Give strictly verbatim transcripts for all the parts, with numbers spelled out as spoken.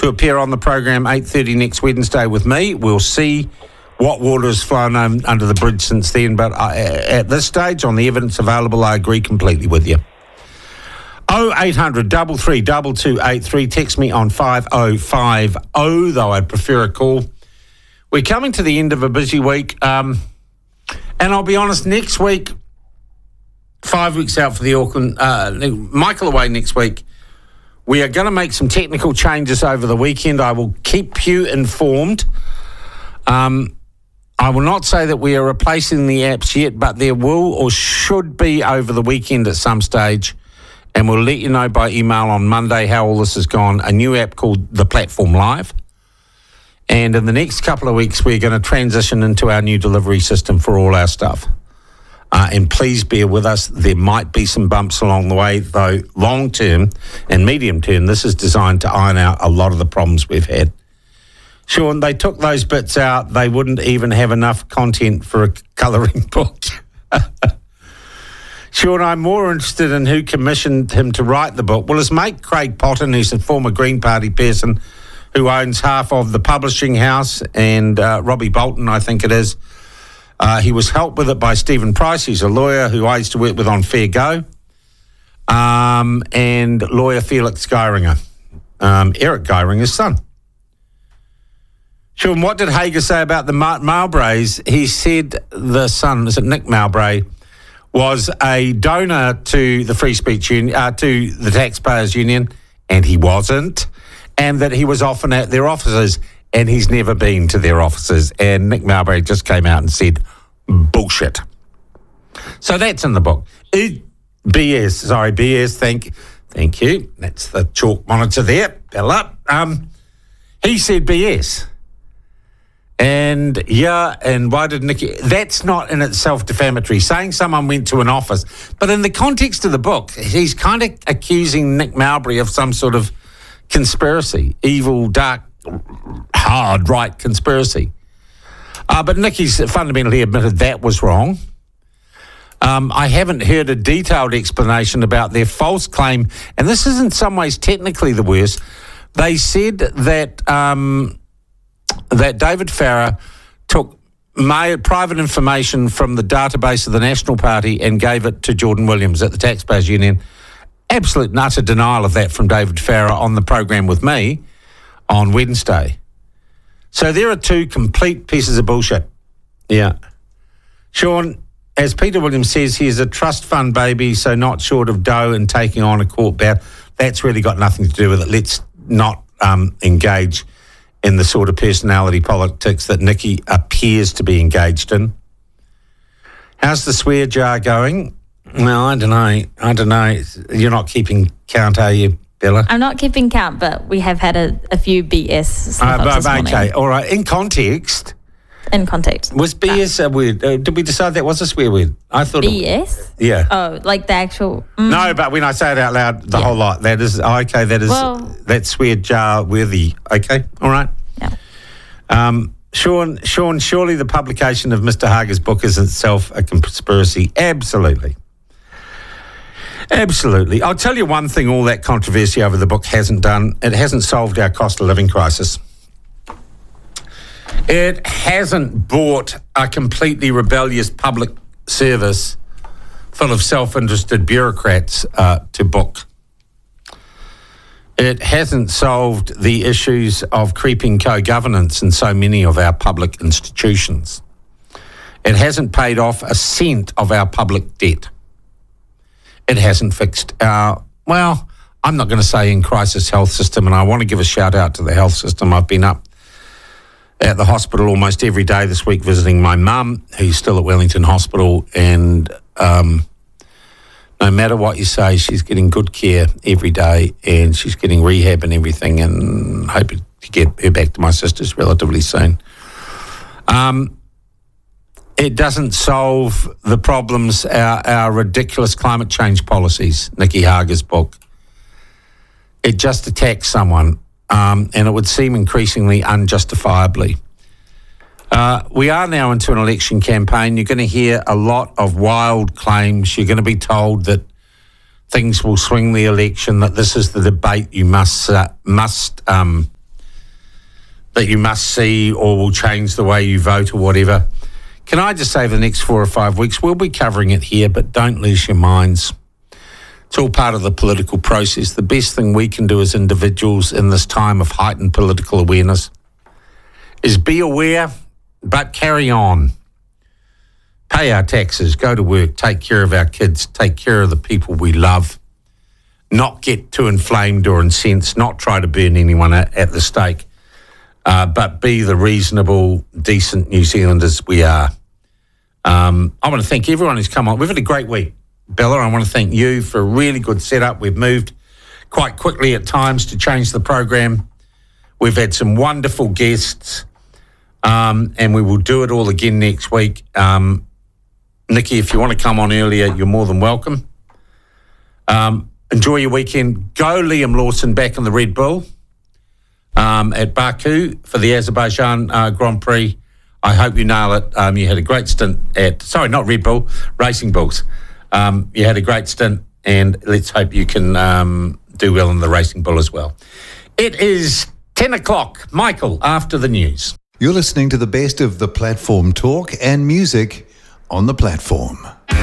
to appear on the program eight thirty next Wednesday with me. We'll see what water has flown um, under the bridge since then, but uh, at this stage, on the evidence available, I agree completely with you. oh eight hundred, three three two two eight three. Text me on five oh five oh, though I'd prefer a call. We're coming to the end of a busy week, um, and I'll be honest, next week, five weeks out for the Auckland, uh, Michael away next week, we are going to make some technical changes over the weekend. I will keep you informed. Um, I will not say that we are replacing the apps yet, but there will or should be over the weekend at some stage, and we'll let you know by email on Monday how all this has gone. A new app called the Platform Live. And in the next couple of weeks, we're going to transition into our new delivery system for all our stuff. Uh, and please bear with us. There might be some bumps along the way, though long term and medium term, this is designed to iron out a lot of the problems we've had. Sean, they took those bits out. They wouldn't even have enough content for a colouring book. Sean, I'm more interested in who commissioned him to write the book. Well, his mate Craig Potton, who's a former Green Party person who owns half of the publishing house, and uh, Robbie Bolton, I think it is. Uh, he was helped with it by Stephen Price. He's a lawyer who I used to work with on Fair Go, um, and lawyer Felix Geiringer, um, Eric Geiringer's son. Sean, what did Hager say about the Mowbrays? He said the son, is it Nick Mowbray, was a donor to the Free Speech Union, uh, to the Taxpayers Union, and he wasn't, and that he was often at their offices, and he's never been to their offices. And Nick Mowbray just came out and said, bullshit. So that's in the book. It, B S, sorry, B S, thank, thank you. That's the chalk monitor there. Bell up. Um, he said B S. And yeah, and why did Nicky... That's not in itself defamatory, saying someone went to an office. But in the context of the book, he's kind of accusing Nick Mowbray of some sort of conspiracy, evil, dark, hard right conspiracy. Uh, but Nicky's fundamentally admitted that was wrong. Um, I haven't heard a detailed explanation about their false claim, and this is in some ways technically the worst. They said that... Um, that David Farrer took my private information from the database of the National Party and gave it to Jordan Williams at the Taxpayers Union. Absolute and utter denial of that from David Farrer on the program with me on Wednesday. So there are two complete pieces of bullshit. Yeah. Sean, as Peter Williams says, he is a trust fund baby, so not short of dough and taking on a court battle. That's really got nothing to do with it. Let's not um, engage in the sort of personality politics that Nicky appears to be engaged in. How's the swear jar going? Well, I don't know. I don't know. You're not keeping count, are you, Bella? I'm not keeping count, but we have had a, a few B S uh, but, okay, all right. In context... In context. Was B S a word? Uh, did we decide that was a swear word? I thought B S? It, yeah. Oh, like the actual... Mm. No, but when I say it out loud, the yeah. whole lot, that is... Oh, okay, that is... Well, that's swear jar worthy. Okay, all right. Yeah. Um, Sean, Sean, surely the publication of Mister Hager's book is itself a conspiracy. Absolutely. Absolutely. I'll tell you one thing all that controversy over the book hasn't done. It hasn't solved our cost of living crisis. It hasn't brought a completely rebellious public service full of self-interested bureaucrats uh, to book. It hasn't solved the issues of creeping co-governance in so many of our public institutions. It hasn't paid off a cent of our public debt. It hasn't fixed our, well, I'm not going to say in crisis health system, and I want to give a shout out to the health system. I've been up at the hospital almost every day this week visiting my mum, who's still at Wellington Hospital, and um, no matter what you say, she's getting good care every day, and she's getting rehab and everything, and hoping to get her back to my sister's relatively soon. Um, it doesn't solve the problems, our, our ridiculous climate change policies, Nicky Hager's book. It just attacks someone. Um, and it would seem increasingly unjustifiably. Uh, we are now into an election campaign. You're going to hear a lot of wild claims. You're going to be told that things will swing the election, that this is the debate you must uh, must um, that you must see or will change the way you vote or whatever. Can I just say the next four or five weeks, we'll be covering it here, but don't lose your minds. It's all part of the political process. The best thing we can do as individuals in this time of heightened political awareness is be aware, but carry on. Pay our taxes, go to work, take care of our kids, take care of the people we love, not get too inflamed or incensed, not try to burn anyone at, at the stake, uh, but be the reasonable, decent New Zealanders we are. Um, I want to thank everyone who's come on. We've had a great week. Bella, I want to thank you for a really good setup. We've moved quite quickly at times to change the program. We've had some wonderful guests, um, and we will do it all again next week. Um, Nikki, if you want to come on earlier, you're more than welcome. Um, enjoy your weekend. Go Liam Lawson back in the Red Bull um, at Baku for the Azerbaijan uh, Grand Prix. I hope you nail it. Um, you had a great stint at, sorry, not Red Bull, Racing Bulls. Um, you had a great stint, and let's hope you can um, do well in the Racing Bull as well. It is ten o'clock. Michael, after the news. You're listening to the best of the platform talk and music on the platform.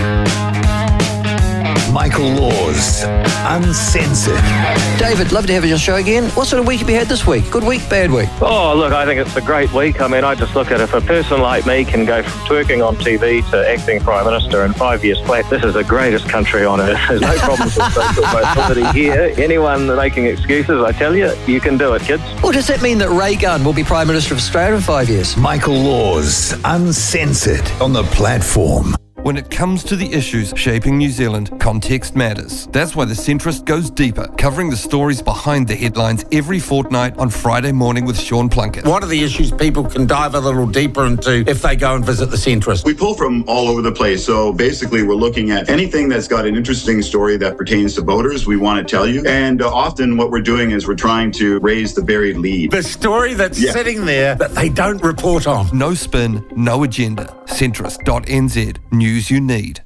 Michael Laws, Uncensored. David, love to have you on the show again. What sort of week have you had this week? Good week, bad week? Oh, look, I think it's a great week. I mean, I just look at if a person like me can go from twerking on T V to acting Prime Minister in five years flat, this is the greatest country on earth. There's no problems with social mobility here. Anyone making excuses, I tell you, you can do it, kids. Well, does that mean that Ray Gunn will be Prime Minister of Australia in five years? Michael Laws, Uncensored on the platform. When it comes to the issues shaping New Zealand, context matters. That's why The Centrist goes deeper, covering the stories behind the headlines every fortnight on Friday morning with Sean Plunkett. What are the issues people can dive a little deeper into if they go and visit The Centrist? We pull from all over the place. So basically, we're looking at anything that's got an interesting story that pertains to voters, we want to tell you. And uh, often what we're doing is we're trying to raise the buried lead. The story that's Yeah. sitting there that they don't report on. No spin, no agenda. Centrist dot n z. News you need.